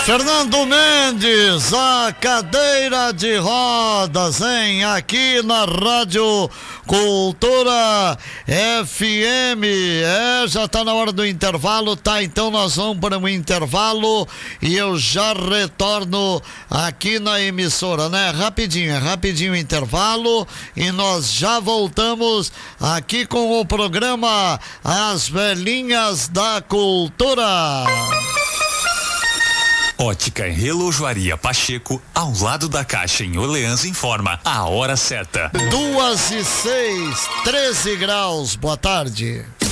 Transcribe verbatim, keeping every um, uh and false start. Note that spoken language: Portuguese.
Fernando Mendes, a cadeira de rodas, hein? Aqui na Rádio Cultura F M. É, já tá na hora do intervalo, tá? Então nós vamos para um intervalo e eu já retorno aqui na emissora, né? Rapidinho, é rapidinho o intervalo e nós já voltamos aqui com o programa As Velhinhas da Cultura. Ótica e Relojoaria Pacheco, ao lado da Caixa em Orleans, informa a hora certa. Duas e seis, treze graus. Boa tarde.